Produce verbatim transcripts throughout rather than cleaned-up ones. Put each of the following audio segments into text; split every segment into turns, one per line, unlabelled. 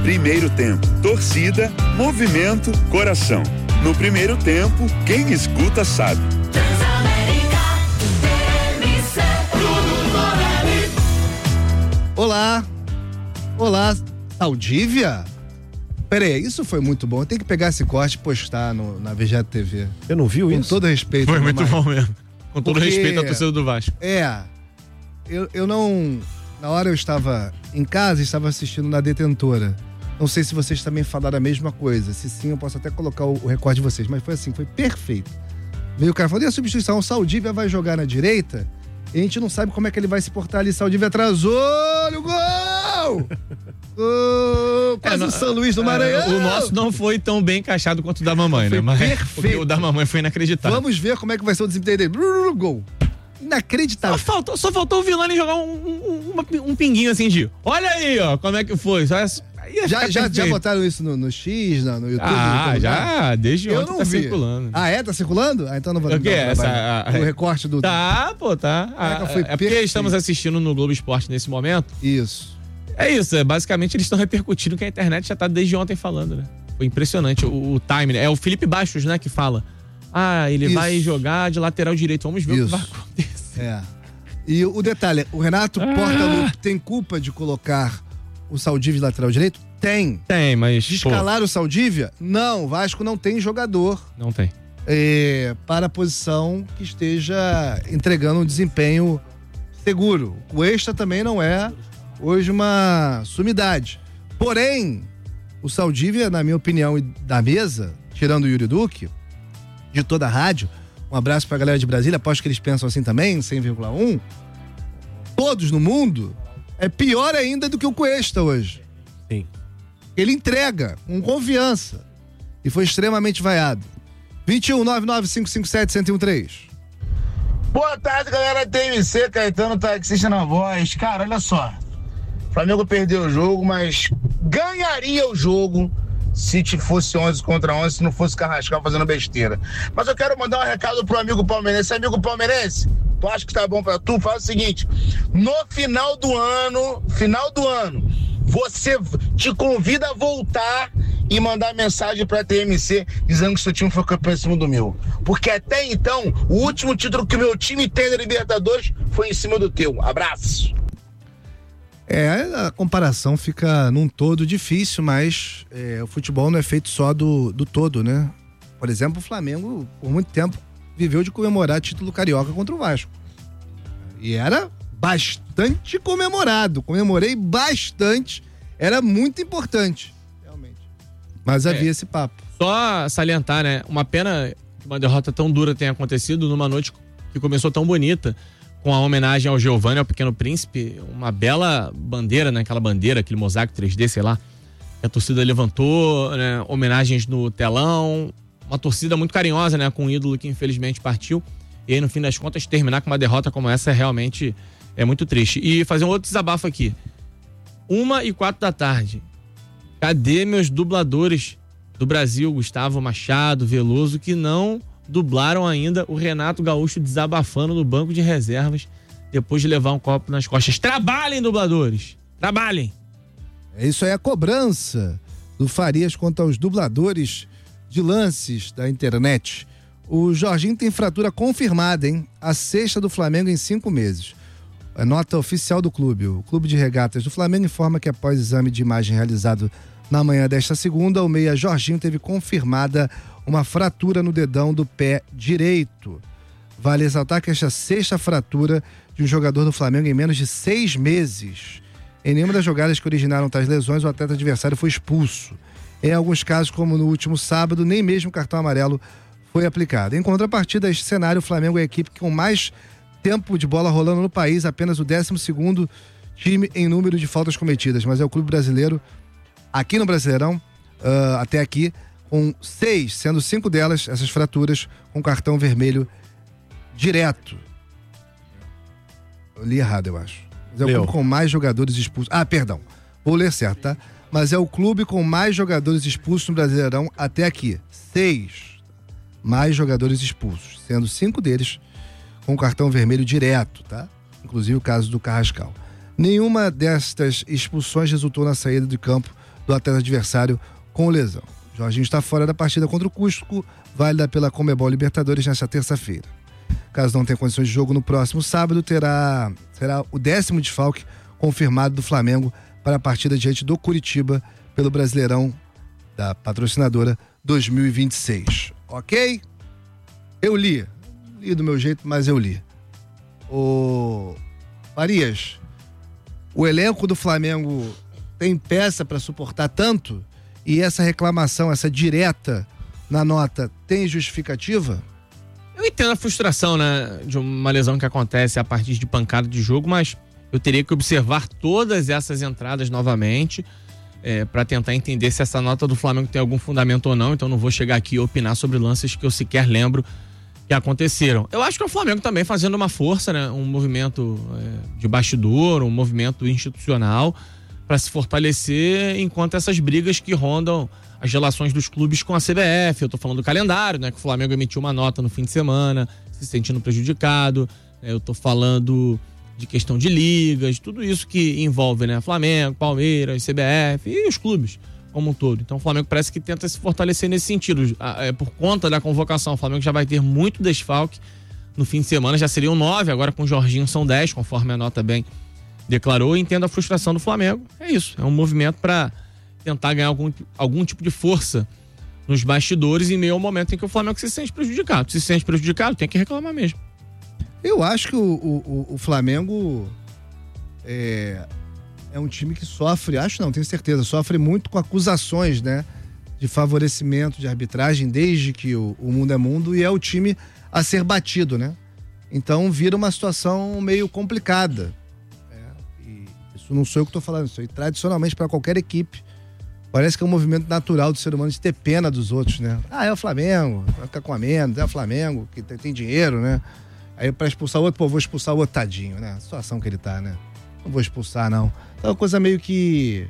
Primeiro tempo, torcida, movimento, coração. No primeiro tempo, quem escuta sabe.
Olá, olá, Saldívia? Peraí, isso foi muito bom. Eu tenho que pegar esse corte e postar no, na Vegeta T V.
Eu não vi isso?
Com todo respeito.
Foi muito bom mesmo. Com todo
Porque,
respeito à torcida do Vasco.
É, eu, eu não... Na hora eu estava em casa e estava assistindo na Detentora. Não sei se vocês também falaram a mesma coisa. Se sim, eu posso até colocar o, o recorde de vocês. Mas foi assim, foi perfeito. Veio o cara falando, e a substituição? O Saldívia vai jogar na direita? E a gente não sabe como é que ele vai se portar ali. Saldívia atrasou, olha o gol! Oh, quase é, o São Luís do Maranhão.
É, o nosso não foi tão bem encaixado quanto o da mamãe,
foi
né? Mas
perfeito.
O da mamãe foi inacreditável.
Vamos ver como é que vai ser o desempenho dele. Gol. Inacreditável.
Só faltou, só faltou o Vilani jogar um, um, uma, um pinguinho assim de, olha aí, ó, como é que foi. Só,
já, já, já botaram isso no, no X, no, no YouTube?
Ah,
então,
já, desde
eu
ontem
não
tá
vi.
circulando.
Ah, é? Tá circulando? Ah, então não vou...
O que é essa?
A, o recorte do...
Tá, pô, tá.
A, foi
é porque estamos assistindo no Globo Esporte nesse momento.
Isso.
É isso, é, basicamente eles estão repercutindo que a internet já tá desde ontem falando, né? Foi impressionante o, o time, né? É o Felipe Bastos, né, que fala. Ah, ele
isso.
vai jogar de lateral direito. Vamos ver
isso.
o que vai acontecer.
É. E o detalhe, o Renato ah. Portaluppi tem culpa de colocar o Saldívia de lateral direito? Tem.
Tem, mas...
Descalar o Saldívia? Não, o Vasco não tem jogador.
Não tem.
É, para a posição que esteja entregando um desempenho seguro. O Extra também não é hoje uma sumidade. Porém, o Saldívia, na minha opinião, e da mesa, tirando o Yuri Duque, de toda a rádio, um abraço pra galera de Brasília, aposto que eles pensam assim também, cem vírgula um. Todos no mundo, é pior ainda do que o Cuesta hoje.
Sim.
Ele entrega com confiança e foi extremamente vaiado. vinte e um, nove nove cinco cinco sete, um zero um três.
Boa tarde, galera T M C, Caetano Taxista na voz. Cara, olha só. O Flamengo perdeu o jogo, mas ganharia o jogo se fosse onze contra onze, se não fosse Carrascal fazendo besteira. Mas eu quero mandar um recado pro amigo palmeirense. Amigo palmeirense, tu acha que tá bom pra tu? Faz o seguinte, no final do ano, final do ano, você te convida a voltar e mandar mensagem pra T M C dizendo que seu time foi campeão em cima do meu. Porque até então, o último título que o meu time tem na Libertadores foi em cima do teu. Abraço.
É, a comparação fica num todo difícil, mas é, o futebol não é feito só do, do todo, né? Por exemplo, o Flamengo, por muito tempo, viveu de comemorar título carioca contra o Vasco. E era bastante comemorado. Comemorei bastante. Era muito importante, realmente. Mas
é,
havia esse papo.
Só salientar, né? Uma pena que uma derrota tão dura tenha acontecido numa noite que começou tão bonita, com a homenagem ao Giovanni, ao Pequeno Príncipe, uma bela bandeira, né? Aquela bandeira, aquele mosaico três D, sei lá, que a torcida levantou, né? Homenagens no telão, uma torcida muito carinhosa, né? Com um ídolo que infelizmente partiu. E aí, no fim das contas, terminar com uma derrota como essa é realmente é muito triste. E fazer um outro desabafo aqui. Uma e quatro da tarde. Cadê meus dubladores do Brasil, Gustavo Machado, Veloso, que não dublaram ainda o Renato Gaúcho desabafando no banco de reservas depois de levar um copo nas costas? Trabalhem, dubladores! Trabalhem!
Isso aí é a cobrança do Farias quanto aos dubladores de lances da internet. O Jorginho tem fratura confirmada, hein? A sexta do Flamengo em cinco meses. A nota oficial do clube. O Clube de Regatas do Flamengo informa que após exame de imagem realizado na manhã desta segunda, o meia Jorginho teve confirmada uma fratura no dedão do pé direito. Vale ressaltar que esta sexta fratura de um jogador do Flamengo em menos de seis meses. Em nenhuma das jogadas que originaram tais lesões, o atleta adversário foi expulso. Em alguns casos, como no último sábado, nem mesmo cartão amarelo foi aplicado. Em contrapartida a este cenário, o Flamengo é a equipe com mais tempo de bola rolando no país, apenas o décimo segundo time em número de faltas cometidas, mas é o clube brasileiro, aqui no Brasileirão, uh, até aqui, com seis, sendo cinco delas, essas fraturas, com cartão vermelho direto. Eu li errado, eu acho. Mas é o
Leu.
clube com mais jogadores expulsos. Ah, perdão. Vou ler certo, tá? Mas é o clube com mais jogadores expulsos no Brasileirão até aqui. Seis mais jogadores expulsos, sendo cinco deles com cartão vermelho direto, tá? Inclusive o caso do Carrascal. Nenhuma destas expulsões resultou na saída de campo do atleta adversário com lesão. Jorginho está fora da partida contra o Cusco, válida pela Conmebol Libertadores nesta terça-feira. Caso não tenha condições de jogo no próximo sábado, terá, será o décimo desfalque confirmado do Flamengo para a partida diante do Curitiba pelo Brasileirão da patrocinadora dois mil e vinte e seis. Ok? Eu li. Li do meu jeito, mas eu li. O Farias, o elenco do Flamengo tem peça para suportar tanto? E essa reclamação, essa direta na nota, tem justificativa?
Eu entendo a frustração, né, de uma lesão que acontece a partir de pancada de jogo, mas eu teria que observar todas essas entradas novamente é, para tentar entender se essa nota do Flamengo tem algum fundamento ou não. Então não vou chegar aqui e opinar sobre lances que eu sequer lembro que aconteceram. Eu acho que é o Flamengo também fazendo uma força, né, um movimento é, de bastidor, um movimento institucional para se fortalecer enquanto essas brigas que rondam as relações dos clubes com a C B F. Eu tô falando do calendário, né? Que o Flamengo emitiu uma nota no fim de semana, se sentindo prejudicado. Eu tô falando de questão de ligas, tudo isso que envolve, né? Flamengo, Palmeiras, C B F e os clubes como um todo. Então o Flamengo parece que tenta se fortalecer nesse sentido. É, por conta da convocação, o Flamengo já vai ter muito desfalque no fim de semana. Já seriam nove, agora com o Jorginho são dez, conforme a nota bem declarou. E entendo a frustração do Flamengo. É isso, é um movimento para tentar ganhar algum, algum tipo de força nos bastidores em meio ao momento em que o Flamengo se sente prejudicado. Se sente prejudicado, tem que reclamar mesmo.
Eu acho que o, o, o Flamengo é, é um time que sofre, acho não, tenho certeza, sofre muito com acusações, né, de favorecimento de arbitragem desde que o, o mundo é mundo, e é o time a ser batido, né? Então vira uma situação meio complicada. É, e isso não sou eu que estou falando, isso aí tradicionalmente para qualquer equipe. Parece que é um movimento natural do ser humano de ter pena dos outros, né? Ah, é o Flamengo, vai ficar com a menos, é o Flamengo, que tem, tem dinheiro, né? Aí pra expulsar o outro, pô, vou expulsar o outro, tadinho, né? A situação que ele tá, né? Não vou expulsar, não. Então é uma coisa meio que,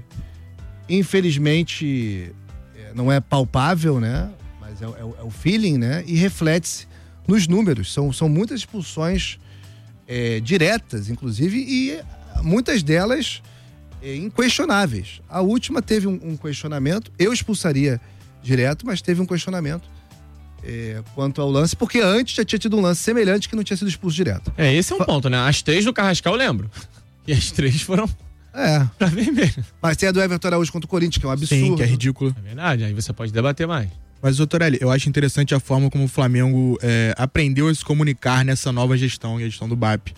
infelizmente, não é palpável, né? Mas é, é, é o feeling, né? E reflete-se nos números. São, são muitas expulsões é, diretas, inclusive, e muitas delas é, inquestionáveis. A última teve um, um questionamento, eu expulsaria direto, mas teve um questionamento É, quanto ao lance, porque antes já tinha tido um lance semelhante que não tinha sido expulso direto.
É, esse é um Fa- ponto, né? As três do Carrascal eu lembro. E as três foram
é.
pra vermelho.
Mas tem a do Everton Araújo contra o Corinthians, que é um absurdo.
Sim, que é ridículo.
É verdade, aí você pode debater mais.
Mas, doutor Eli, eu acho interessante a forma como o Flamengo é, aprendeu a se comunicar nessa nova gestão, a gestão do B A P.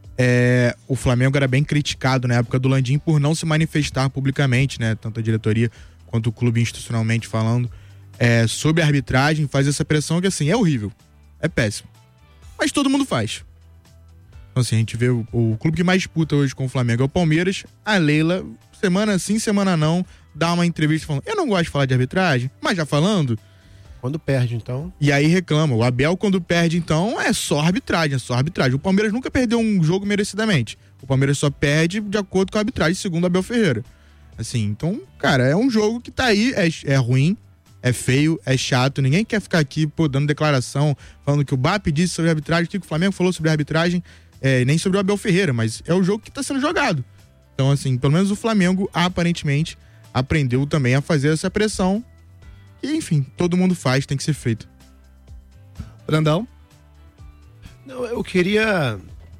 É, o Flamengo era bem criticado na época do Landim por não se manifestar publicamente, né? Tanto a diretoria quanto o clube institucionalmente falando. É, sobre a arbitragem, faz essa pressão que, assim, é horrível, é péssimo, mas todo mundo faz. Então, assim, a gente vê o, o clube que mais disputa hoje com o Flamengo é o Palmeiras. A Leila, semana sim, semana não, dá uma entrevista falando, eu não gosto de falar de arbitragem, mas já falando.
Quando perde, então.
E aí reclama. O Abel, quando perde, então, é só arbitragem, é só arbitragem. O Palmeiras nunca perdeu um jogo merecidamente. O Palmeiras só perde de acordo com a arbitragem, segundo o Abel Ferreira. Assim, então, cara, é um jogo que tá aí, é, é ruim. É feio, é chato, ninguém quer ficar aqui, pô, dando declaração, falando que o B A P disse sobre a arbitragem, o que o Flamengo falou sobre a arbitragem, é, nem sobre o Abel Ferreira, mas é o jogo que tá sendo jogado. Então, assim, pelo menos o Flamengo, aparentemente, aprendeu também a fazer essa pressão, e, enfim, todo mundo faz, tem que ser feito.
Brandão?
Não, eu queria...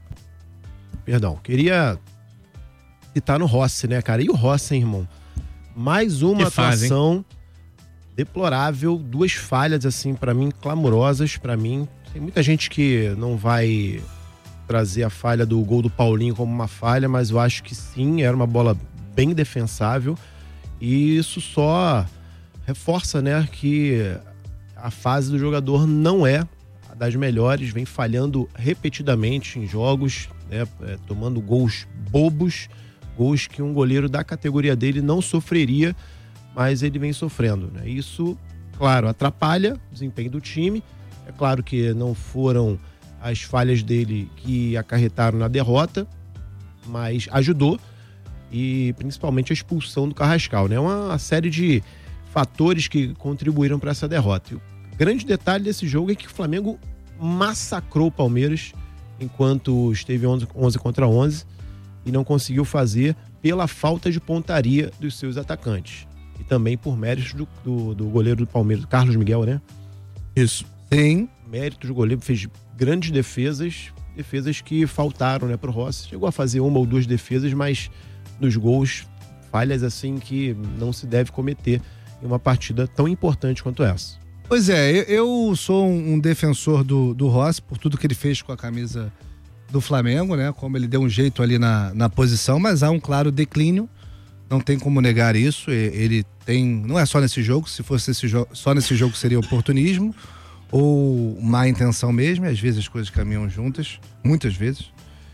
Perdão, queria citar no Rossi, né, cara? E o Rossi, hein, irmão? Mais uma
que
atuação...
faz,
deplorável, duas falhas assim para mim, clamorosas para mim. Tem muita gente que não vai trazer a falha do gol do Paulinho como uma falha, mas eu acho que sim, era uma bola bem defensável, e isso só reforça, né, que a fase do jogador não é a das melhores, vem falhando repetidamente em jogos, né, é, tomando gols bobos, gols que um goleiro da categoria dele não sofreria, mas ele vem sofrendo, né? Isso, claro, atrapalha o desempenho do time. É claro que não foram as falhas dele que acarretaram na derrota, mas ajudou, e principalmente a expulsão do Carrascal, né? Uma série de fatores que contribuíram para essa derrota. E o grande detalhe desse jogo é que o Flamengo massacrou o Palmeiras enquanto esteve onze contra onze e não conseguiu fazer pela falta de pontaria dos seus atacantes. e também por méritos do, do, do goleiro do Palmeiras, Carlos Miguel, né?
Isso.
Sim.
Méritos do goleiro, fez grandes defesas, defesas que faltaram, né, pro Rossi. Chegou a fazer uma ou duas defesas, mas nos gols, falhas assim que não se deve cometer em uma partida tão importante quanto essa.
Pois é, eu, eu sou um defensor do, do Rossi por tudo que ele fez com a camisa do Flamengo, né? Como ele deu um jeito ali na, na posição, mas há um claro declínio, não tem como negar isso. Ele tem, não é só nesse jogo, se fosse esse jo- só nesse jogo seria oportunismo ou má intenção mesmo, e às vezes as coisas caminham juntas, muitas vezes.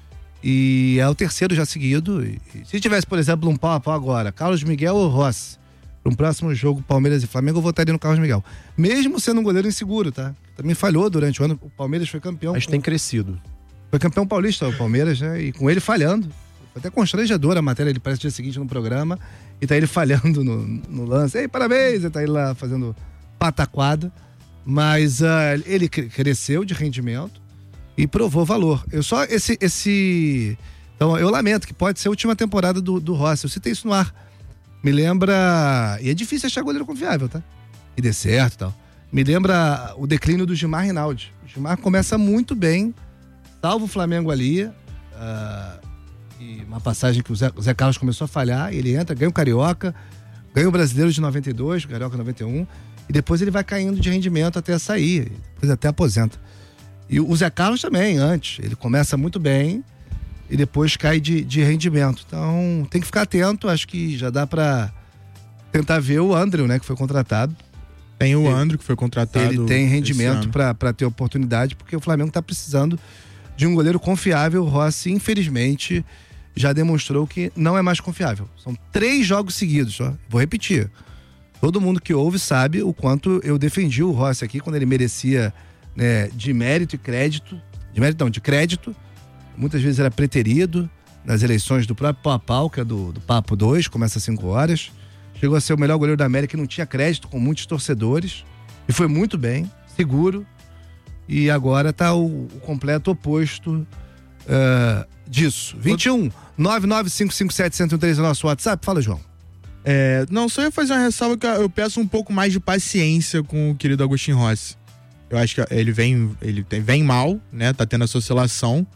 E é o terceiro já seguido. E, se tivesse, por exemplo, um pau a pau agora, Carlos Miguel ou Rossi, para um próximo jogo Palmeiras e Flamengo, eu votaria no Carlos Miguel. Mesmo sendo um goleiro inseguro, tá? Também falhou durante o ano, o Palmeiras foi campeão.
Mas
com...
tem crescido.
Foi campeão paulista o Palmeiras, né? E com ele falhando. Foi até constrangedor a matéria, ele parece dia seguinte no programa, e tá ele falhando no, no lance. Ei, parabéns! E tá ele lá fazendo pataquada. Mas uh, ele cresceu de rendimento e provou valor. Eu só, esse, esse... Então, eu lamento que pode ser a última temporada do, do Rossi. Eu citei isso no ar. Me lembra... E é difícil achar goleiro confiável, tá? E dê certo e tal. Me lembra o declínio do Gilmar Rinaldi. O Gilmar começa muito bem, salva o Flamengo ali. Uh, e uma passagem que o Zé, o Zé Carlos começou a falhar. Ele entra, ganha o Carioca, ganha o Brasileiro de noventa e dois, o Carioca noventa e um. E depois ele vai caindo de rendimento até sair. Depois até aposenta. E o Zé Carlos também, antes. Ele começa muito bem e depois cai de, de rendimento. Então, tem que ficar atento. Acho que já dá pra tentar ver o André, né, que foi contratado.
Tem o
ele,
André, que foi contratado.
Ele tem rendimento pra, pra ter oportunidade, porque o Flamengo tá precisando de um goleiro confiável. O Rossi, infelizmente, já demonstrou que não é mais confiável. São três jogos seguidos, ó. Vou repetir. Todo mundo que ouve sabe o quanto eu defendi o Rossi aqui, quando ele merecia, né, de mérito e crédito. De mérito não, de crédito. Muitas vezes era preterido nas eleições do próprio Pau-a-Pau, que é do, do Papo dois, começa às cinco horas. Chegou a ser o melhor goleiro da América e não tinha crédito, com muitos torcedores. E foi muito bem, seguro. E agora tá o, o completo oposto uh, disso. vinte e um, nove nove cinco cinco sete, um zero um três é o nosso WhatsApp. Fala, João.
É, não, só ia fazer uma ressalva que eu peço um pouco mais de paciência com o querido Agostinho Rossi. Eu acho que ele vem, ele tem, vem mal, né? Tá tendo essa oscilação.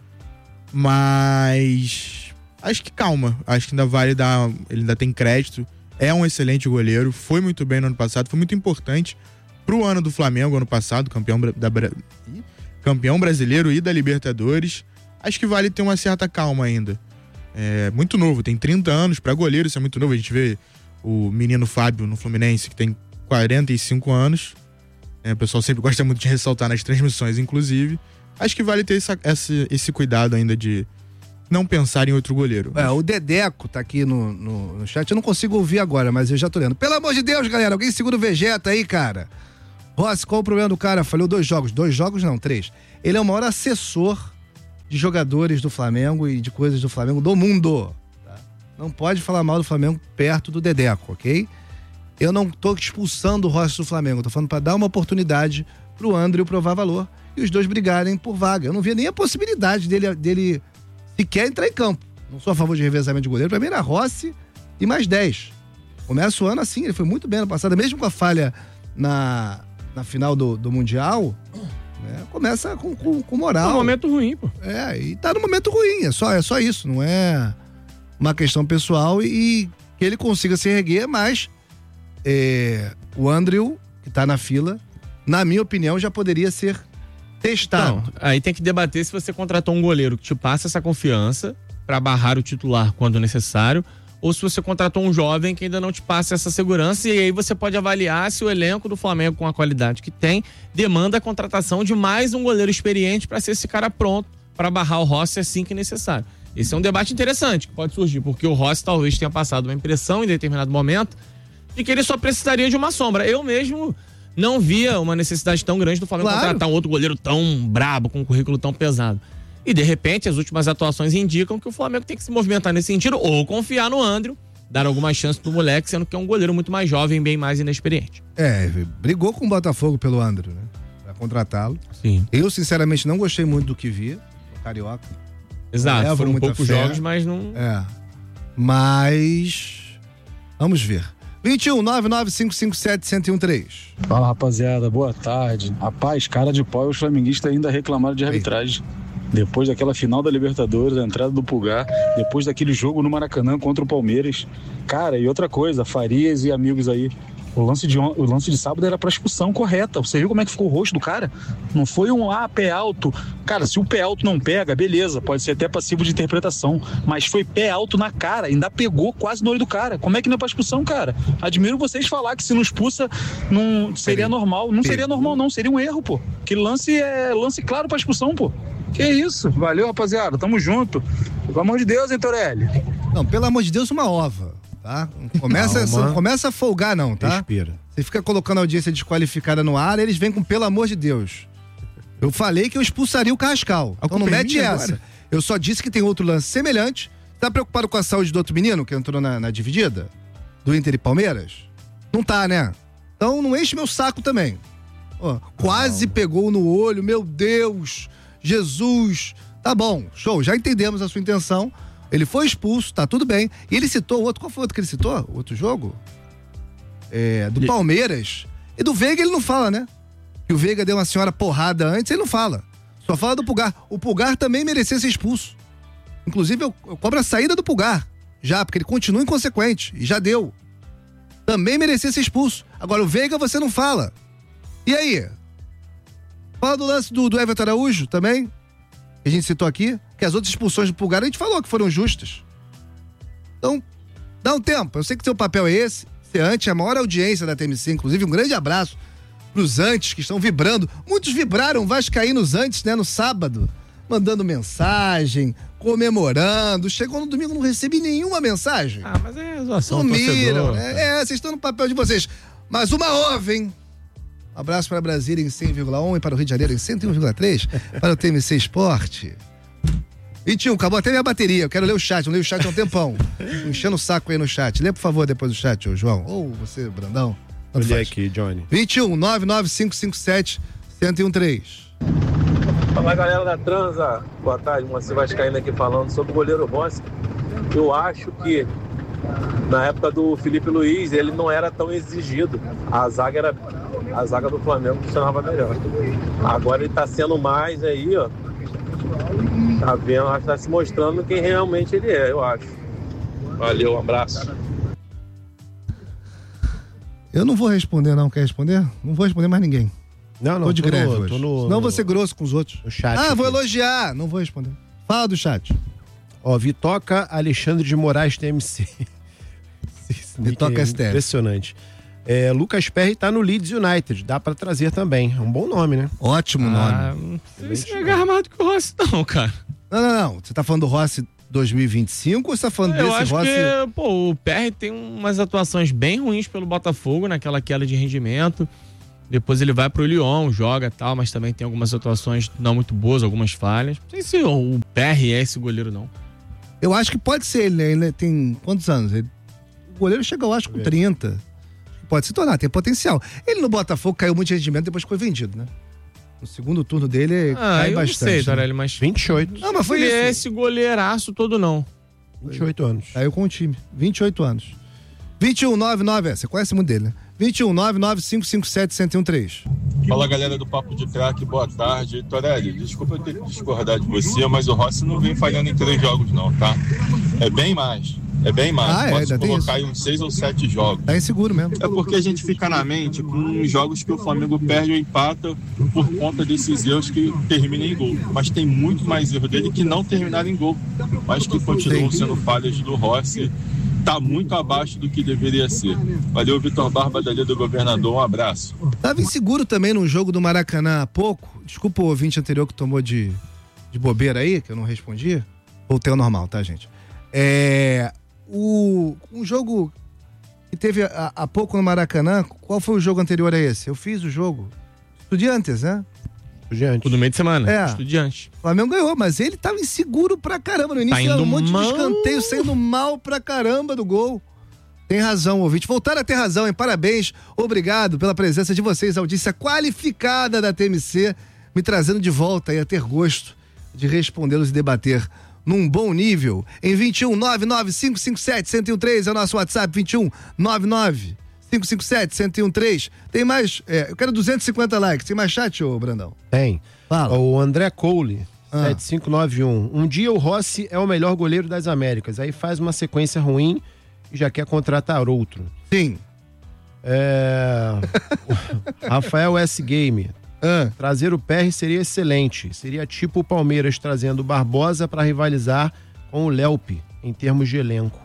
Mas acho que calma. Acho que ainda vale dar. Ele ainda tem crédito. É um excelente goleiro. Foi muito bem no ano passado. Foi muito importante pro ano do Flamengo, ano passado, campeão, da, campeão brasileiro e da Libertadores. Acho que vale ter uma certa calma ainda. É muito novo, tem trinta anos. Pra goleiro isso é muito novo. A gente vê o menino Fábio no Fluminense, que tem quarenta e cinco anos. É, o pessoal sempre gosta muito de ressaltar nas transmissões, inclusive. Acho que vale ter essa, esse, esse cuidado ainda de não pensar em outro goleiro.
É, o Dedeco tá aqui no, no, no chat. Eu não consigo ouvir agora, mas eu já tô lendo. Pelo amor de Deus, galera, alguém segura o Vegeta aí, cara. Rossi, qual o problema do cara? Falhou dois jogos. Dois jogos não, três. Ele é o maior assessor de jogadores do Flamengo e de coisas do Flamengo do mundo. Tá? Não pode falar mal do Flamengo perto do Dedeco, ok? Eu não tô expulsando o Rossi do Flamengo. Tô falando pra dar uma oportunidade pro André provar valor e os dois brigarem por vaga. Eu não via nem a possibilidade dele, dele sequer entrar em campo. Não sou a favor de revezamento de goleiro. Pra mim era Rossi e mais dez. Começa o ano assim, ele foi muito bem ano passado, mesmo com a falha na, na final do, do Mundial, né? Começa com, com, com moral.
É um momento ruim, pô.
É, e tá no momento ruim, é só, é só isso, não é uma questão pessoal, e, e que ele consiga se erguer, mas é, o André, que tá na fila, na minha opinião, já poderia ser testado.
Então, aí tem que debater se você contratou um goleiro que te passa essa confiança pra barrar o titular quando necessário, ou se você contratou um jovem que ainda não te passa essa segurança, e aí você pode avaliar se o elenco do Flamengo, com a qualidade que tem, demanda a contratação de mais um goleiro experiente para ser esse cara pronto para barrar o Rossi assim que necessário. Esse é um debate interessante que pode surgir, porque o Rossi talvez tenha passado uma impressão em determinado momento de que ele só precisaria de uma sombra. Eu mesmo não via uma necessidade tão grande do Flamengo
Claro.
contratar um outro goleiro tão brabo, com um currículo tão pesado. E, de repente, as últimas atuações indicam que o Flamengo tem que se movimentar nesse sentido, ou confiar no André, dar alguma chance pro moleque, sendo que é um goleiro muito mais jovem, bem mais inexperiente.
É, brigou com o Botafogo pelo André, né? Pra contratá-lo.
Sim.
Eu, sinceramente, não gostei muito do que vi no Carioca.
Exato,
Levo
foram
muita
poucos
fé.
jogos, mas não...
É. Mas vamos ver. vinte e um, nove nove cinco cinco sete, um zero um três.
Fala, rapaziada, boa tarde. Rapaz, cara de pau, os flamenguistas ainda reclamaram de arbitragem. Depois daquela final da Libertadores, a entrada do Pulgar, depois daquele jogo no Maracanã contra o Palmeiras. Cara, e outra coisa, Farias e amigos aí, o lance de, on... o lance de sábado era pra expulsão correta. Você viu como é que ficou o rosto do cara? Não foi um ah, pé alto. Cara, se o pé alto não pega, beleza, pode ser até passivo de interpretação, mas foi pé alto na cara, ainda pegou quase no olho do cara. Como é que não é pra expulsão, cara? Admiro vocês falar que se não expulsa, não seria normal. Não seria normal, não, seria um erro, pô. Que lance é lance claro pra expulsão, pô. Que isso, valeu, rapaziada, tamo junto. Pelo amor de Deus, hein, Torelli?
Não, pelo amor de Deus, uma ova, tá? Começa, não começa a folgar não, tá?
Respira.
Você fica colocando a audiência desqualificada no ar, eles vêm com pelo amor de Deus. Eu falei que eu expulsaria o Carrascal, então não mete essa. Agora. Eu só disse que tem outro lance semelhante. Tá preocupado com a saúde do outro menino que entrou na, na dividida? Do Inter e Palmeiras? Não tá, né? Então não enche meu saco também. Ó, quase não. Pegou no olho, meu Deus... Jesus, tá bom, show, já entendemos a sua intenção. Ele foi expulso, tá tudo bem. E ele citou outro, qual foi o outro que ele citou? Outro jogo? É, do Palmeiras. E do Veiga ele não fala, né? Que o Veiga deu uma senhora porrada antes, ele não fala. Só fala do Pulgar. O Pulgar também merecia ser expulso. Inclusive eu, eu cobro a saída do Pulgar, já, porque ele continua inconsequente, e já deu. Também merecia ser expulso. Agora o Veiga você não fala. E aí? Fala do lance do, do Everton Araújo também, que a gente citou aqui, que as outras expulsões do Pulgar a gente falou que foram justas. Então, dá um tempo. Eu sei que seu papel é esse, ser antes, a maior audiência da T M C, inclusive um grande abraço pros antes que estão vibrando. Muitos vibraram vascaínos antes, né, no sábado, mandando mensagem, comemorando. Chegou no domingo, não recebi nenhuma mensagem.
Ah, mas é zoação.
Sumiram, né? É, vocês estão no papel de vocês. Mas uma ova, hein? Um abraço para Brasília em cem vírgula um e para o Rio de Janeiro em cento e um vírgula três, para o T M C Esporte. vinte e um, acabou até minha bateria, eu quero ler o chat, não leio o chat há um tempão. Enchendo o saco aí no chat. Lê, por favor, depois do chat, ô João. Ou você, Brandão.
Olha aqui, Johnny.
vinte e um, nove nove cinco cinco sete, um zero um três.
Fala, galera da Transa. Boa tarde, Moacir Vascaíno aqui falando sobre o goleiro Rossi. Eu acho que na época do Felipe Luiz, ele não era tão exigido. A zaga era a zaga do Flamengo funcionava melhor. Agora ele tá sendo mais aí, ó. Tá vendo, acho que tá se mostrando quem realmente ele é, eu acho. Valeu, um abraço.
Eu não vou responder, não. Quer responder? Não vou responder mais ninguém.
Não, não.
Tô de
tô
greve
no,
hoje.
tô no,
não
no,
vou ser grosso com os outros.
No chat.
Ah,
aqui.
vou elogiar. Não vou responder. Fala do chat.
Ó, Vitoca Alexandre de Moraes T M C.
Vitoca S T F.
Impressionante. É, Lucas Perry tá no Leeds United, dá pra trazer também. É um bom nome, né?
Ótimo
Ah,
nome.
não sei se é armado que o Rossi, não, cara.
Não, não, não. Você tá falando do Rossi dois mil e vinte e cinco ou você tá falando
Eu
desse
acho
Rossi?
que, pô, o P R tem umas atuações bem ruins pelo Botafogo, naquela queda de rendimento. Depois ele vai pro Lyon, joga e tal, mas também tem algumas atuações não muito boas, algumas falhas. Não sei se o P R é esse goleiro, não.
Eu acho que pode ser ele, né? Ele tem quantos anos? Ele... O goleiro chegou, acho, com trinta. Pode se tornar, tem potencial. Ele no Botafogo caiu muito de rendimento depois que foi vendido, né? No segundo turno dele
ah,
cai
eu
bastante.
Não sei,
né?
Torelli, mas...
vinte e oito.
Não, mas foi
ele
isso.
é esse goleiraço todo, não.
vinte e oito anos.
Caiu com o time. vinte e oito anos. vinte e um, nove nove, você conhece muito dele, né? vinte e um, nove nove cinco cinco sete, um zero um três.
Fala, galera do Papo de Craque, boa tarde. Torelli, desculpa eu ter que discordar de você, mas o Rossi não vem falhando em três jogos não, tá? É bem mais, é bem mais.
Ah, é,
Pode
ainda tem
colocar
isso.
aí uns seis ou sete jogos.
Tá inseguro mesmo.
É porque a gente fica na mente com jogos que o Flamengo perde ou empata por conta desses erros que terminam em gol. Mas tem muito mais erro dele que não terminaram em gol, mas que continuam sendo falhas do Rossi. Tá muito abaixo do que deveria ser. Valeu, Vitor Barba, da Ilha do Governador, um abraço.
Tava inseguro também no jogo do Maracanã há pouco. Desculpa o ouvinte anterior que tomou de, de bobeira aí, que eu não respondi. Voltei ao normal, tá, gente? É... O, um jogo que teve há, há pouco no Maracanã, qual foi o jogo anterior a esse? Eu fiz o jogo. Estudiantes, né?
Estudiante.
O do meio de semana.
É.
Estudiante.
O Flamengo ganhou, mas ele tava inseguro pra caramba. No início
Tá indo
era um monte
mal.
de escanteio, saindo mal pra caramba do gol. Tem razão, ouvinte. Voltaram a ter razão, hein? Parabéns. Obrigado pela presença de vocês, audiência qualificada da T M C, me trazendo de volta aí a ter gosto de respondê-los e debater num bom nível. Em vinte e um, nove nove cinco cinco sete, um zero um três é o nosso WhatsApp, vinte e um, nove nove cinco cinco sete, um zero um três. Tem mais, é, eu quero duzentos e cinquenta likes. Tem mais chat, ô Brandão?
Tem.
Fala.
O André Cole,
Ah.
sete cinco nove um. Um dia o Rossi é o melhor goleiro das Américas. Aí faz uma sequência ruim e já quer contratar outro.
Sim.
É... Rafael S. Game.
Ah.
Trazer o P R seria excelente. Seria tipo o Palmeiras trazendo o Barbosa para rivalizar com o Lelpe em termos de elenco.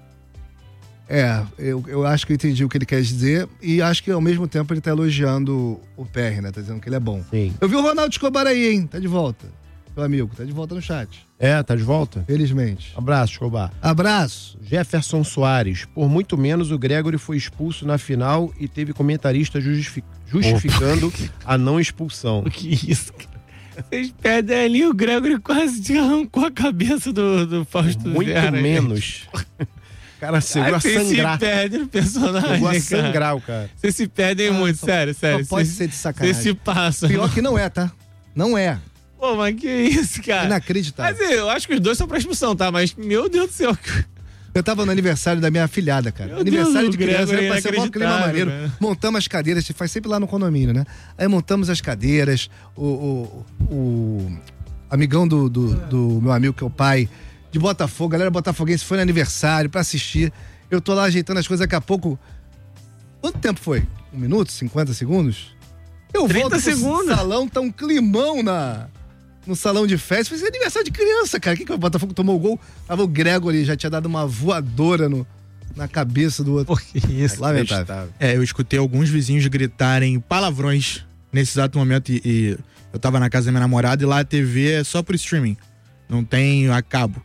É, eu, eu acho que eu entendi o que ele quer dizer e acho que ao mesmo tempo ele tá elogiando o P R, né? Tá dizendo que ele é bom.
Sim.
Eu vi o Ronaldo Escobar aí, hein? Tá de volta. Meu amigo, tá de volta no chat.
É, tá de volta?
Felizmente.
Abraço, Escobar.
Abraço.
Jefferson Soares. Por muito menos, o Gregory foi expulso na final e teve comentarista justific... justificando a não expulsão.
Que isso, cara. Vocês perdem ali, o Gregory quase te arrancou a cabeça do, do Fausto
Muito
Vera,
menos. Cara, chegou a
Vocês
sangrar.
se perdem no personagem,
Chegou a
cara.
sangrar o cara.
Vocês se perdem
Ah,
muito,
só-
sério, sério.
Só pode
Vocês-
ser de sacanagem.
Vocês se passam.
Pior que não é, tá? Não é.
Pô, mas que isso, cara.
Inacreditável.
Mas eu acho que os dois são pra expulsão, tá? Mas, meu Deus do céu.
Eu tava no aniversário da minha afilhada, cara.
Meu
Aniversário
Deus,
de
o
criança,
Gregory
né?
é
Pra ser um clima
inacreditável,
maneiro.
velho.
Montamos as cadeiras, faz sempre lá no condomínio, né? Aí montamos as cadeiras, o, o, o amigão do, do, do meu amigo, que é o pai, de Botafogo, galera botafoguense foi no aniversário pra assistir. Eu tô lá ajeitando as coisas, daqui a pouco... Quanto tempo foi? Um minuto? cinquenta segundos? Eu
trinta
volto pro
segundos.
salão, tá um climão na... no salão de festa. Foi aniversário de criança, cara. O que que o Botafogo tomou o gol? Tava o Gregory, já tinha dado uma voadora no, na cabeça do outro.
Por que isso?
Lamentável.
É, eu escutei alguns vizinhos gritarem palavrões nesse exato momento e, e eu tava na casa da minha namorada e lá a T V é só por streaming, não tem a cabo.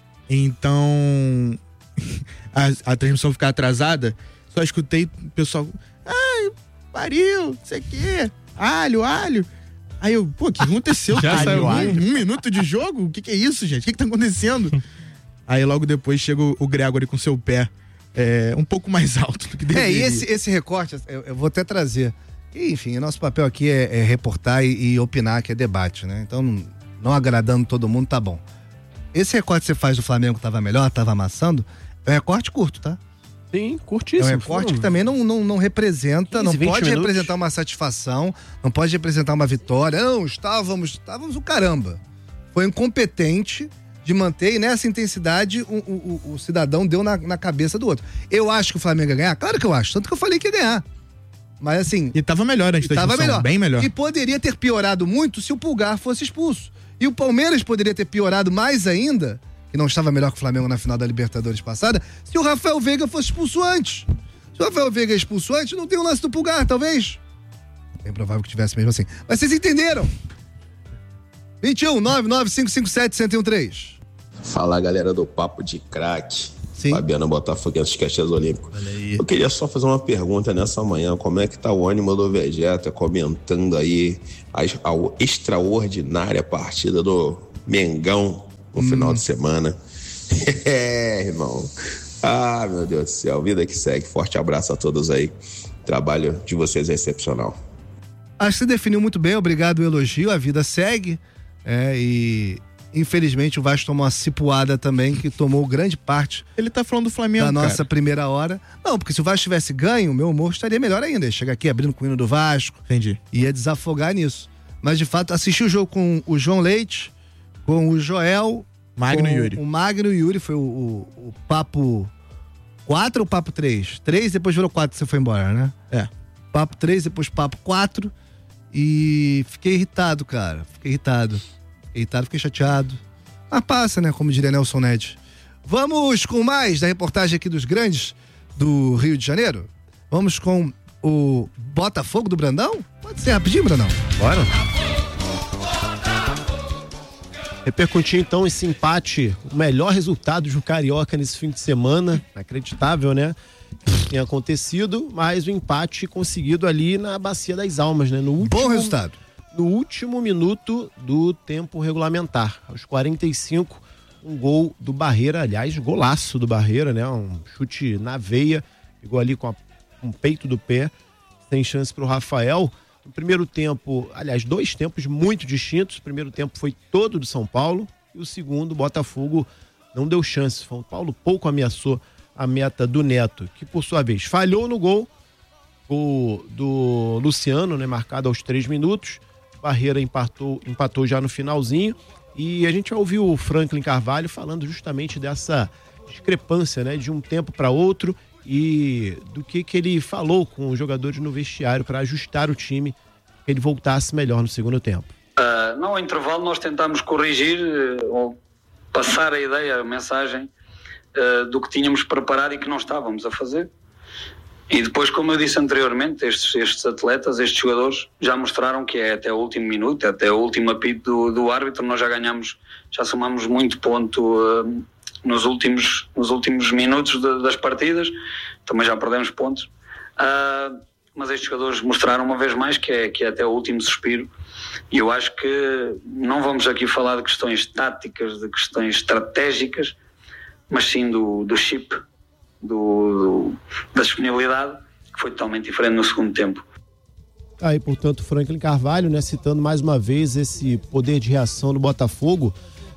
Então, a, a transmissão ficar atrasada, só escutei o pessoal, ai, pariu, não sei o quê, alho, alho. Aí eu, pô, o que aconteceu?
Já
cara?
saiu
um,
alho?
um minuto de jogo? O que, que é isso, gente? O que, que tá acontecendo? Aí logo depois chega o, o Gregory com seu pé é, um pouco mais alto do que
É,
deveria.
e esse, esse recorte, eu, eu vou até trazer. E, enfim, nosso papel aqui é, é reportar e, e opinar, que é debate, né? Então, não, não agradando todo mundo, tá bom. Esse recorte que você faz do Flamengo tava melhor, tava amassando, é um recorte curto, tá?
Sim,
É
curtíssimo.
um recorte que também não, não, não representa,
quinze,
não
vinte
pode
minutos.
representar uma satisfação, não pode representar uma vitória. Não, estávamos, estávamos o caramba. Foi incompetente de manter, e nessa intensidade o, o, o, o cidadão deu na, na cabeça do outro. Eu acho que o Flamengo ia ganhar? Claro que eu acho, tanto que eu falei que ia ganhar. Mas assim...
E tava melhor antes da
Tava
expulsão,
melhor.
bem melhor.
E poderia ter piorado muito se o Pulgar fosse expulso. E o Palmeiras poderia ter piorado mais ainda, que não estava melhor que o Flamengo na final da Libertadores passada, se o Rafael Veiga fosse expulso antes. Se o Rafael Veiga é expulso antes, não tem o lance do Pulgar, talvez. É provável que tivesse mesmo assim. Mas vocês entenderam? vinte e um, nove nove cinco cinco sete, um zero um três.
Fala, galera do Papo de Craque.
Sim.
Fabiano Botafoguense Caxias Olímpico. Eu queria só fazer uma pergunta nessa manhã. Como é que tá o ânimo do Vegeta comentando aí a, a extraordinária partida do Mengão no
Hum.
final de semana? É, irmão. Ah, meu Deus do céu. Vida que segue. Forte abraço a todos aí. O trabalho de vocês é excepcional.
Acho que você definiu muito bem, obrigado o elogio, a vida segue. É, e infelizmente o Vasco tomou uma cipuada também, que tomou grande parte
Ele tá falando do Flamengo,
da nossa
cara.
primeira hora. Não, porque se o Vasco tivesse ganho, o meu humor estaria melhor ainda. Ia chegar aqui abrindo com o hino do Vasco,
Entendi.
ia desafogar nisso. Mas de fato, assisti o jogo com o João Leite, com o Joel,
Magno
com
e Yuri.
o Magno e Yuri, foi o, o, o papo quatro ou papo três? três, depois virou quatro, você foi embora, né?
É.
Papo três, depois papo quatro. E fiquei irritado, cara. Fiquei irritado. Fiquei irritado, fiquei chateado. Mas passa, né? Como diria Nelson Ned. Vamos com mais da reportagem aqui dos grandes do Rio de Janeiro? Vamos com o Botafogo do Brandão? Pode ser rapidinho, Brandão?
Bora. Repercutir então esse empate, o melhor resultado do Carioca nesse fim de semana, inacreditável, né? Tem acontecido, mas o empate conseguido ali na Bacia das Almas, né? No último,
Bom resultado.
No último minuto do tempo regulamentar, aos quarenta e cinco, um gol do Barreira, aliás, golaço do Barreira, né? Um chute na veia, pegou ali com, a, com o peito do pé, sem chance para o Rafael. No primeiro tempo, aliás, dois tempos muito distintos. O primeiro tempo foi todo do São Paulo, E o segundo, o Botafogo não deu chance. O Paulo pouco ameaçou a meta do Neto, que por sua vez falhou no gol. Gol do Luciano, né, marcado aos três minutos. Barreira empatou, empatou já no finalzinho. E a gente já ouviu o Franklin Carvalho falando justamente dessa discrepância, né, de um tempo para outro e do que, que ele falou com os jogadores no vestiário para ajustar o time, que ele voltasse melhor no segundo tempo.
Uh, não, ao intervalo nós tentámos corrigir uh, ou passar a ideia, a mensagem uh, do que tínhamos preparado e que não estávamos a fazer. E depois, como eu disse anteriormente, estes, estes atletas, estes jogadores já mostraram que é até o último minuto, até o último apito do, do árbitro, nós já ganhamos, já somamos muito ponto uh, nos, últimos, nos últimos minutos de, das partidas, também já perdemos pontos. Uh, mas estes jogadores mostraram uma vez mais que é, que é até o último suspiro. E eu acho que não vamos aqui falar de questões táticas, de questões estratégicas, mas sim do, do chip, do, do, da disponibilidade, que foi totalmente diferente no segundo tempo.
Aí, portanto, Franklin Carvalho, né, citando mais uma vez esse poder de reação do Botafogo.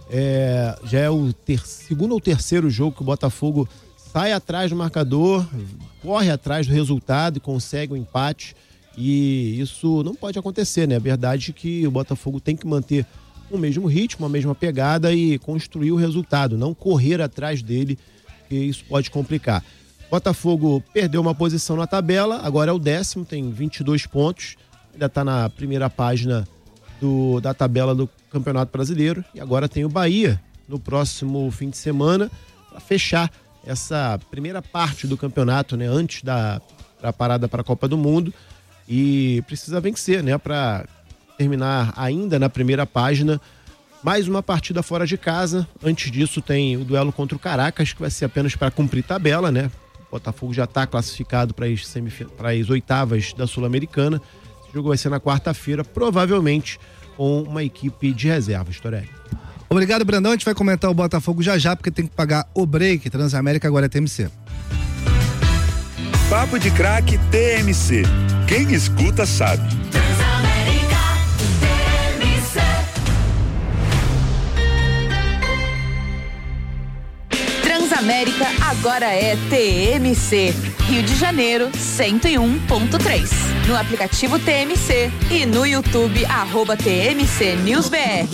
É, já é o ter, segundo ou terceiro jogo que o Botafogo sai atrás do marcador, corre atrás do resultado e consegue o empate. E isso não pode acontecer, né? A verdade é que o Botafogo tem que manter o mesmo ritmo, a mesma pegada e construir o resultado, não correr atrás dele, que isso pode complicar. Botafogo perdeu uma posição na tabela, agora é o décimo, tem vinte e dois pontos, ainda está na primeira página do, da tabela do Campeonato Brasileiro, e agora tem o Bahia no próximo fim de semana para fechar essa primeira parte do campeonato, né? Antes da, da parada para a Copa do Mundo, e precisa vencer, né? Para terminar ainda na primeira página. Mais uma partida fora de casa. Antes disso tem o duelo contra o Caracas, que vai ser apenas para cumprir tabela, né? O Botafogo já está classificado para as, semif... para as oitavas da Sul-Americana. Esse jogo vai ser na quarta-feira, provavelmente com uma equipe de reserva, Storelli.
Obrigado, Brandão. A gente vai comentar o Botafogo já já, porque tem que pagar o break. Transamérica agora é T M C.
Papo de Craque T M C. Quem escuta sabe.
Transamérica agora é T M C. Rio de Janeiro, cento e um ponto três. No aplicativo T M C e no YouTube, arroba T M C News B R.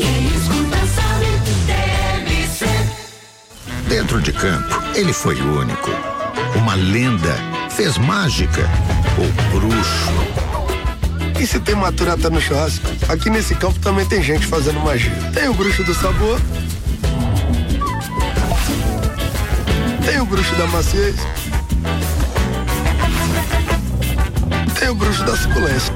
Dentro de campo, ele foi único. Uma lenda, fez mágica, o bruxo.
E se tem maturata no churrasco, aqui nesse campo também tem gente fazendo magia. Tem o bruxo do sabor, tem o bruxo da maciez, tem o bruxo da suculência.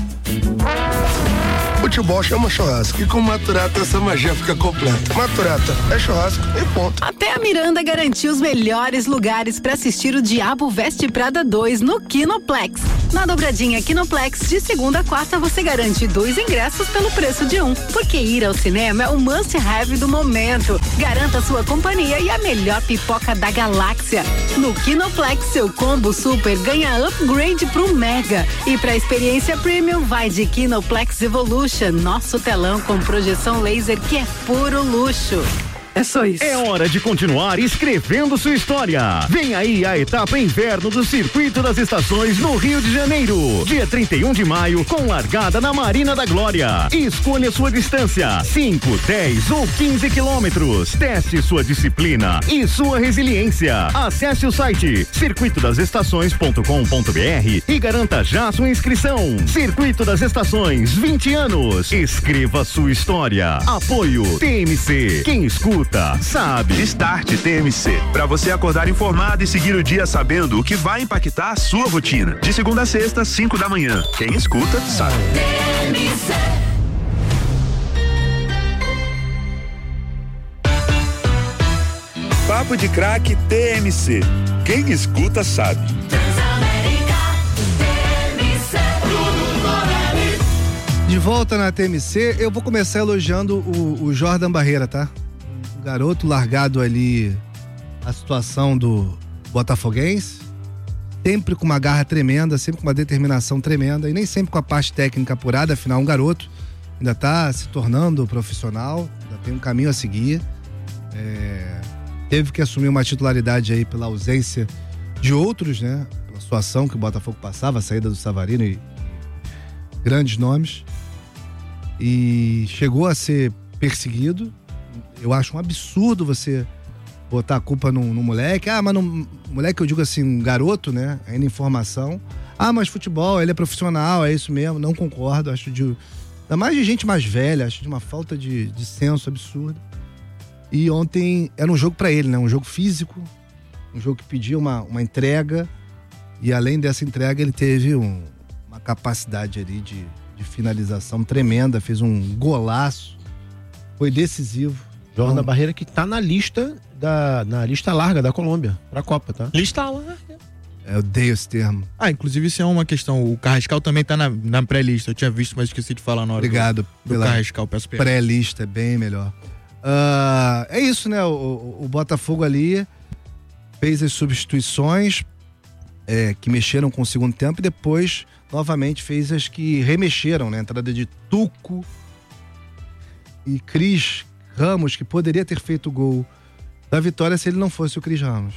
Futebol chama churrasco e com Maturata essa magia fica completa. Maturata é churrasco e ponto.
Até a Miranda garantiu os melhores lugares para assistir o Diabo Veste Prada dois no Kinoplex. Na dobradinha Kinoplex, de segunda a quarta você garante dois ingressos pelo preço de um, porque ir ao cinema é o must-have do momento. Garanta sua companhia e a melhor pipoca da galáxia. No Kinoplex, seu combo super ganha upgrade pro Mega. E pra experiência premium, vai de Kinoplex Evolution, nosso telão com projeção laser que é puro luxo. É só isso.
É hora de continuar escrevendo sua história. Vem aí a etapa inverno do Circuito das Estações no Rio de Janeiro. Dia trinta e um de maio, com largada na Marina da Glória. Escolha sua distância, cinco, dez ou quinze quilômetros. Teste sua disciplina e sua resiliência. Acesse o site circuito das estações ponto com ponto b r e garanta já sua inscrição. Circuito das Estações, vinte anos. Escreva sua história. Apoio T M C. Quem escuta sabe.
Start T M C, para você acordar informado e seguir o dia sabendo o que vai impactar a sua rotina. De segunda a sexta, cinco da manhã. Quem escuta sabe. T M C.
Papo de Craque T M C. Quem escuta sabe.
De volta na T M C, eu vou começar elogiando o, o Jordan Barreira, tá? O garoto largado ali, a situação do botafoguense, sempre com uma garra tremenda, sempre com uma determinação tremenda, e nem sempre com a parte técnica apurada, afinal um garoto, ainda tá se tornando profissional, ainda tem um caminho a seguir. É, teve que assumir uma titularidade aí pela ausência de outros, né? Pela situação que o Botafogo passava, a saída do Savarino e grandes nomes. E chegou a ser perseguido. Eu acho um absurdo você botar a culpa no, no moleque. Ah, mas no moleque, eu digo assim, um garoto, né? Ainda em formação. Ah, mas futebol, ele é profissional, é isso mesmo. Não concordo, acho de... Ainda mais de gente mais velha, acho de uma falta de, de senso absurda. E ontem era um jogo pra ele, né? Um jogo físico, um jogo que pedia uma, uma entrega. E além dessa entrega, ele teve um, uma capacidade ali de, de finalização tremenda. Fez um golaço. Foi decisivo.
Jorge
Então,
Barreira que tá na lista da na lista larga da Colômbia pra Copa, tá?
Lista larga.
Eu odeio esse termo.
Ah, inclusive isso é uma questão. O Carrascal também tá na, na pré-lista. Eu tinha visto, mas esqueci de falar na hora.
Obrigado
do, do
pela
Carrascal, peço perdão.
pré-lista, é bem melhor. Uh, é isso, né? O, o, o Botafogo ali fez as substituições é, que mexeram com o segundo tempo e depois, novamente, fez as que remexeram, né? A entrada de Tuco e Cris Ramos, que poderia ter feito o gol da vitória se ele não fosse o Cris Ramos.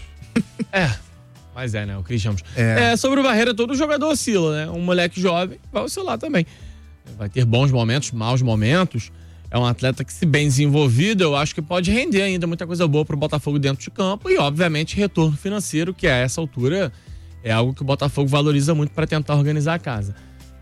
É, mas é, né? O Cris Ramos.
É.
É, sobre o Barreira, todo jogador oscila, né? Um moleque jovem vai oscilar também. Vai ter bons momentos, maus momentos. É um atleta que, se bem desenvolvido, eu acho que pode render ainda muita coisa boa pro Botafogo dentro de campo e, obviamente, retorno financeiro, que a essa altura é algo que o Botafogo valoriza muito para tentar organizar a casa.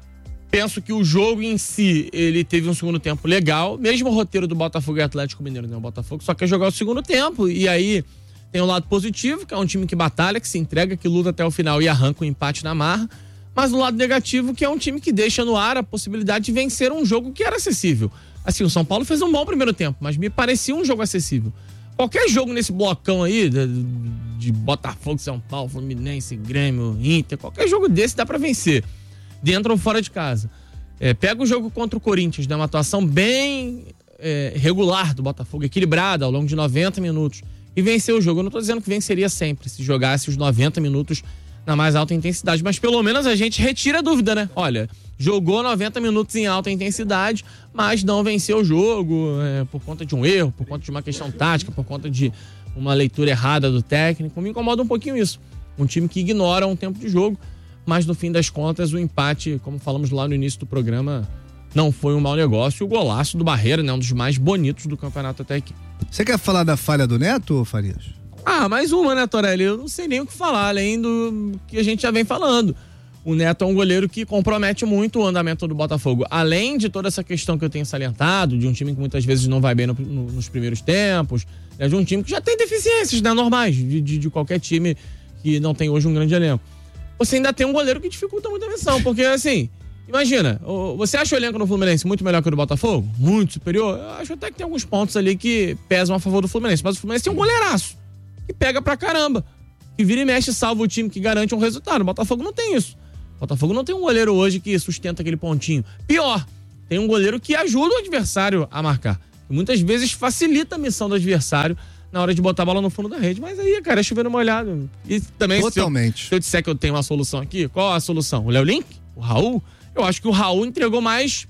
Penso que o jogo em si, ele teve um segundo tempo legal, mesmo o roteiro do Botafogo e Atlético Mineiro, né? O Botafogo só quer jogar o segundo tempo, e aí tem um lado positivo, que é um time que batalha, que se entrega, que luta até o final e arranca o empate na marra, mas o lado negativo, que é um time que deixa no ar a possibilidade de vencer um jogo que era acessível. Assim, o São Paulo fez um bom primeiro tempo, mas me parecia um jogo acessível. Qualquer jogo nesse blocão aí, de, de Botafogo, São Paulo, Fluminense, Grêmio, Inter, qualquer jogo desse dá pra vencer, dentro ou fora de casa. É, pega o jogo contra o Corinthians, né? Uma atuação bem é, regular do Botafogo, equilibrada ao longo de noventa minutos, e venceu o jogo. Eu não tô dizendo que venceria sempre, se jogasse os noventa minutos na mais alta intensidade, mas pelo menos a gente retira a dúvida, né? Olha, jogou noventa minutos em alta intensidade, mas não venceu o jogo é, por conta de um erro, por conta de uma questão tática, por conta de uma leitura errada do técnico. Me incomoda um pouquinho isso. Um time que ignora um tempo de jogo, mas no fim das contas o empate, como falamos lá no início do programa, não foi um mau negócio. E o golaço do Barreira, né, um dos mais bonitos do campeonato até aqui.
Você quer falar da falha do Neto, Farias?
Ah, mais uma, né, Torelli? Eu não sei nem o que falar, além do que a gente já vem falando. O Neto é um goleiro que compromete muito o andamento do Botafogo. Além de toda essa questão que eu tenho salientado, de um time que muitas vezes não vai bem no, no, nos primeiros tempos, né, de um time que já tem deficiências, né, normais, de, de, de qualquer time que não tem hoje um grande elenco. Você ainda tem um goleiro que dificulta muito a missão, porque assim, imagina, você acha o elenco no Fluminense muito melhor que o do Botafogo? Muito superior? Eu acho até que tem alguns pontos ali que pesam a favor do Fluminense, mas o Fluminense tem um goleiraço que pega pra caramba, que vira e mexe, salva o time, que garante um resultado. O Botafogo não tem isso. O Botafogo não tem um goleiro hoje que sustenta aquele pontinho. Pior, tem um goleiro que ajuda o adversário a marcar. E muitas vezes facilita a missão do adversário na hora de botar a bola no fundo da rede. Mas aí, cara, é chovendo molhado. E também,
Totalmente.
Se eu, se eu disser que eu tenho uma solução aqui, qual a solução? O Léo Link? O Raul? Eu acho que o Raul entregou mais,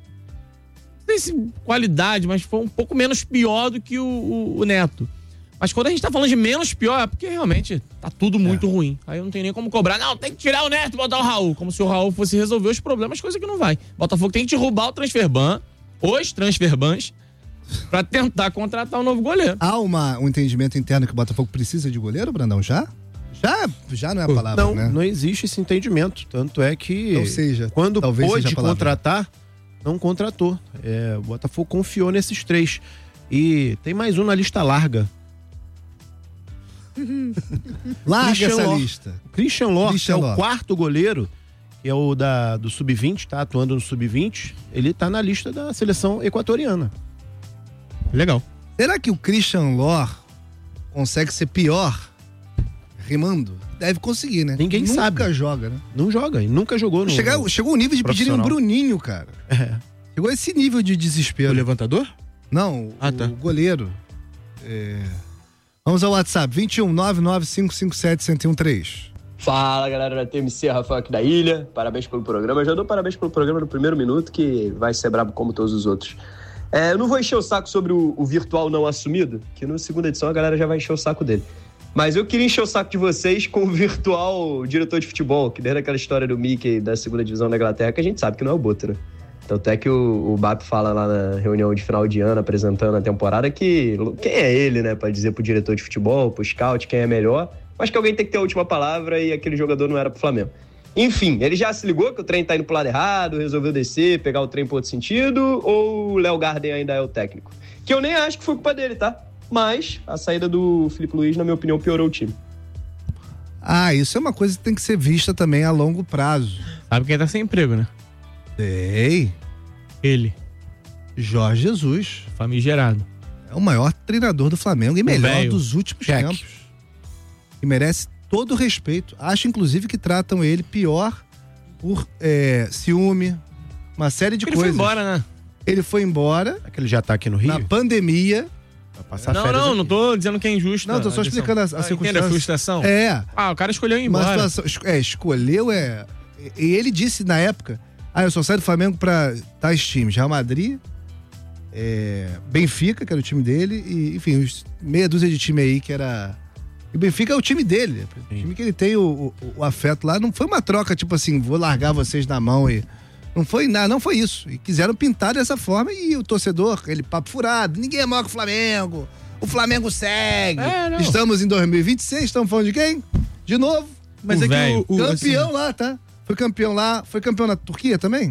não sei se qualidade, mas foi um pouco menos pior do que o, o, o Neto. Mas quando a gente tá falando de menos pior, é porque realmente tá tudo muito é. ruim. Aí eu não tenho nem como cobrar. Não, tem que tirar o Neto e botar o Raul. Como se o Raul fosse resolver os problemas, coisa que não vai. Botafogo tem que derrubar o transferban, os transferbans, pra tentar contratar um novo goleiro.
Há uma, um entendimento interno que o Botafogo precisa de goleiro, Brandão? Já? Já, já não é a palavra,
não,
né?
Não existe esse entendimento. Tanto é que,
ou seja,
quando pôde contratar, não contratou. É, o Botafogo confiou nesses três. E tem mais um na lista larga.
Larga
Christian
essa
Lor.
lista.
Christian Lor,
Christian
que é
Lor.
o quarto goleiro, que é o da, do sub vinte, tá atuando no sub vinte, ele tá na lista da seleção equatoriana.
Legal.
Será que o Christian Lor consegue ser pior rimando? Deve conseguir, né?
Ninguém
nunca
sabe.
Nunca joga, né?
Não joga, e nunca jogou no
Chega, Chegou o nível de pedirem um Bruninho, cara.
É.
Chegou esse nível de desespero.
O levantador?
Não,
ah,
o,
tá.
o goleiro. É... Vamos ao WhatsApp, vinte e um, nove nove cinco cinco sete, um zero um três.
Fala, galera da T M C, Rafael aqui da Ilha. Parabéns pelo programa. Eu já dou parabéns pelo programa no primeiro minuto, que vai ser brabo como todos os outros. É, eu não vou encher o saco sobre o, o virtual não assumido, que na segunda edição a galera já vai encher o saco dele. Mas eu queria encher o saco de vocês com o virtual diretor de futebol, que desde aquela história do Mickey da segunda divisão da Inglaterra, que a gente sabe que não é o Boto, né? Então até que o, o B A P fala lá na reunião de final de ano, apresentando a temporada, que quem é ele, né, pra dizer pro diretor de futebol, pro scout, quem é melhor. Acho que alguém tem que ter a última palavra e aquele jogador não era pro Flamengo. Enfim, ele já se ligou que o trem tá indo pro lado errado, resolveu descer, pegar o trem pro outro sentido, ou o Léo Garden ainda é o técnico? Que eu nem acho que foi culpa dele, tá? Mas a saída do Filipe Luiz, na minha opinião, piorou o time.
Ah, isso é uma coisa que tem que ser vista também a longo prazo.
Sabe quem tá sem emprego, né?
Sei.
Ele.
Jorge Jesus.
Famigerado.
É o maior treinador do Flamengo e melhor
véio.
dos últimos
Check.
tempos. E merece todo o respeito. Acho, inclusive, que tratam ele pior por é, ciúme, uma série de
ele
coisas.
Ele foi embora, né?
Ele foi embora.
É que ele já tá aqui no Rio?
Na pandemia.
Vai passar
não, não, aqui. Não tô dizendo que é injusto.
Não, tô só explicando a, a
ah,
circunstância.
A frustração?
É.
Ah, o cara escolheu ir embora.
Uma situação, é, escolheu, é... E ele disse na época, ah, eu só saio do Flamengo pra tais times. Real Madrid, é, Benfica, que era o time dele, e, enfim, os meia dúzia de time aí que era... E o Benfica é o time dele, o time que ele tem o, o, o afeto lá. Não foi uma troca, tipo assim, vou largar vocês na mão e... Não foi nada, não foi isso. E quiseram pintar dessa forma e o torcedor, ele papo furado, ninguém é maior que o Flamengo, o Flamengo segue. É, estamos em dois mil e vinte e seis, estamos falando de quem? De novo.
Mas
o
é
véio.
que o, o
campeão
assim...
lá, tá? Foi campeão lá, foi campeão na Turquia também?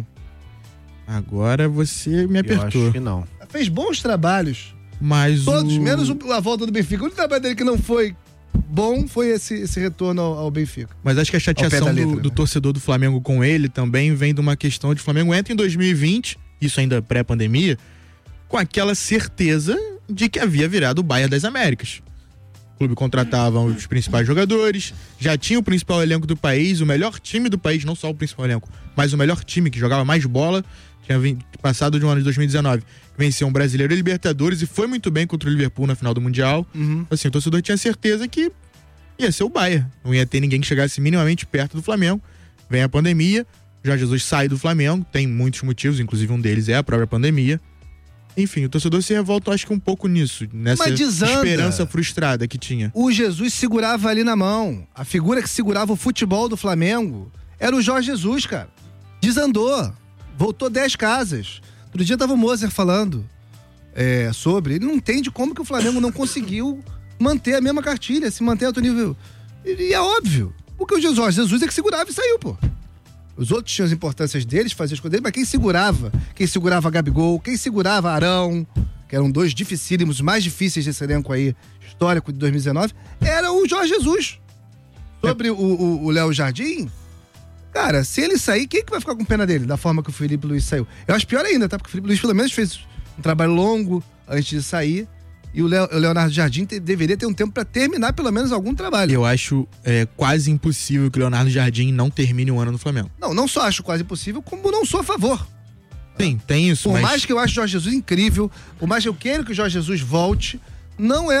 Agora você me apertou.
Eu acho que não.
Fez bons trabalhos.
Mas
Todos,
o...
menos a volta do Benfica. O único trabalho dele que não foi bom foi esse, esse retorno ao, ao Benfica.
Mas acho que a chateação
letra,
do,
né?
do torcedor do Flamengo com ele também vem de uma questão de o Flamengo entra em dois mil e vinte, isso ainda pré-pandemia, com aquela certeza de que havia virado o Bayern das Américas. O clube contratava os principais jogadores, já tinha o principal elenco do país, o melhor time do país, não só o principal elenco, mas o melhor time que jogava mais bola, tinha passado de um ano de dois mil e dezenove, venceu um Brasileiro e Libertadores e foi muito bem contra o Liverpool na final do Mundial.
Uhum.
Assim, o torcedor tinha certeza que ia ser o Bayern, não ia ter ninguém que chegasse minimamente perto do Flamengo. Vem a pandemia, Jorge Jesus sai do Flamengo, tem muitos motivos, inclusive um deles é a própria pandemia. Enfim, o torcedor se revolta, acho que um pouco nisso, nessa esperança frustrada que tinha.
O Jesus segurava ali na mão. A figura que segurava o futebol do Flamengo era o Jorge Jesus, cara. Desandou. Voltou dez casas. Outro dia tava o Moser falando é, sobre. Ele não entende como que o Flamengo não conseguiu manter a mesma cartilha, se manter a alto nível. E, e é óbvio. Porque o Jorge Jesus é que segurava e saiu, pô. Os outros tinham as importâncias deles, faziam as coisas deles, mas quem segurava? Quem segurava Gabigol, quem segurava Arão, que eram dois dificílimos, mais difíceis desse elenco aí, histórico de dois mil e dezenove, era o Jorge Jesus. Sobre é. o Léo Jardim, cara, se ele sair, quem é que vai ficar com pena dele, da forma que o Filipe Luiz saiu? Eu acho pior ainda, tá? Porque o Filipe Luiz pelo menos fez um trabalho longo antes de sair. E o, Leo, o Leonardo Jardim te, deveria ter um tempo pra terminar pelo menos algum trabalho.
Eu acho é, quase impossível que o Leonardo Jardim não termine um ano no Flamengo.
Não, não só acho quase impossível, como não sou a favor.
Sim, tem isso.
Por
mas...
mais que eu ache o Jorge Jesus incrível, por mais que eu queira que o Jorge Jesus volte, não é